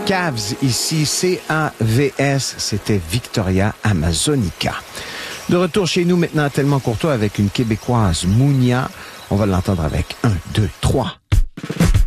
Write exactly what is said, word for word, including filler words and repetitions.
Cavs ici, C A V S, c'était Victoria Amazonica. De retour chez nous maintenant, Tellement Courtois avec une Québécoise, Mounia. On va l'entendre avec un, deux, trois.